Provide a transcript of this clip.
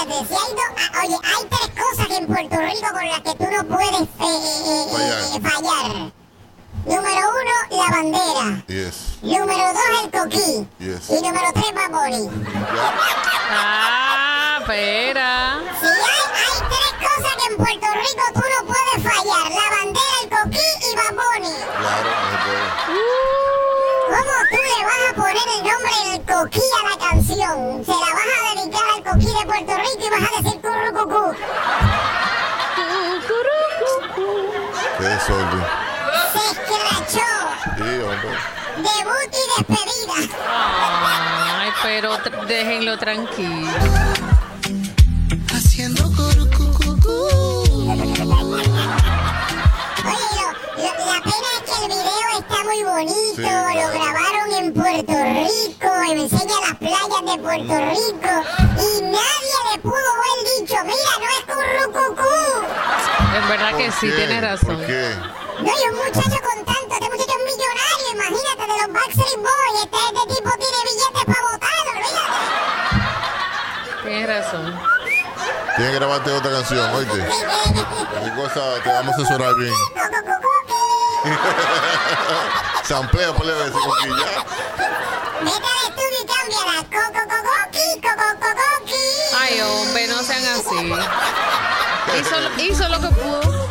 fíjate, si hay oye, hay 3 cosas en Puerto Rico con las que tú no puedes fallar. Número 1, la bandera. Yes. Número 2, el coquí. Yes. Y número 3, Bad Bunny. Espera. Si hay 3 cosas que en Puerto Rico tú no puedes fallar. La bandera, el coquí y Bad Bunny. Claro, no se puede. ¿Cómo tú le vas a poner el nombre del coquí a la canción? Se la vas a dedicar al coquí de Puerto Rico y vas a decir currucucú. Qué desorden. Se escrachó. Sí, hombre. Debut y despedida. Ay, pero déjenlo tranquilo. Haciendo curucucucú. Oye, la pena es que el video está muy bonito. Sí, Lo claro. grabaron en Puerto Rico. Enseña las playas de Puerto Rico. Y nadie le pudo haber dicho, mira, no es currucucú. Es verdad que sí, ¿Qué? tienes razón. ¿Por qué? No, y un muchacho con tanto, este muchacho es millonario, imagínate, de los Backstreet Boys, este tipo tiene billetes para votar, olvídate. Tienes razón. Tienes que grabarte otra canción, oíste. Cualquier cosa te vamos a asesorar bien. Samplea, ponle a decir coquilla. Vete al estudio y cámbiala, cococoqui. Ay, hombre, no sean así. Hizo lo que pudo.